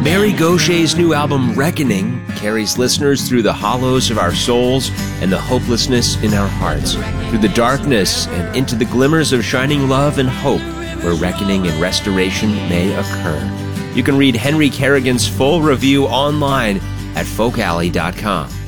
Mary Gaucher's new album, Reckoning, carries listeners through the hollows of our souls and the hopelessness in our hearts, through the darkness and into the glimmers of shining love and hope, where reckoning and restoration may occur. You can read Henry Kerrigan's full review online at folkalley.com.